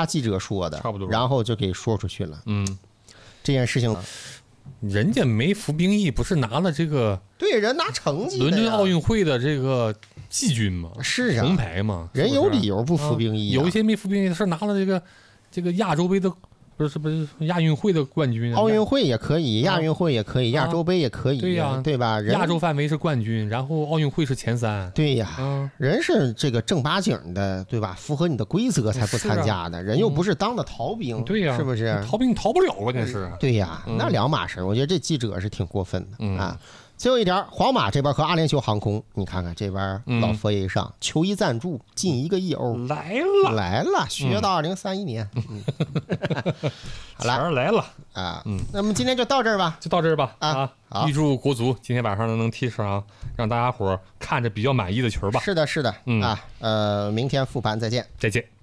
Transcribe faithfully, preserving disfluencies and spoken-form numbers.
下记者说的， 差不多， 然后就给说出去了。 嗯， 这件事情， 人家没服兵役，不是拿了这个对人拿成绩的呀， 伦敦奥运会的这个季军嘛， 是啊， 铜牌嘛， 人有理由不服兵役、啊啊，有一些没服兵役的是拿了这个这个亚洲杯的。不是不是亚运会的冠军， 奥运会也可以，亚运会也可以，亚洲杯也可以， 对呀， 对吧？ 亚洲范围是冠军，然后奥运会是前三， 对呀，人是这个正八经的，对吧？符合你的规则才不参加的，人又不是当的逃兵， 对呀， 是不是？ 逃兵逃不了，关键是， 对呀，那两码事。我觉得这记者是挺过分的啊。最后一点，皇马这边和阿联酋航空，你看看这边老佛爷一上，球衣赞助近一个亿欧， 来了来了，学到二零三一年。好了， 来了啊，嗯，那么今天就到这儿吧， 就到这儿吧啊！ 预祝国足今天晚上能踢上，让大家伙看着比较满意的球吧。 是的，是的，啊，呃，明天复盘再见， 再见。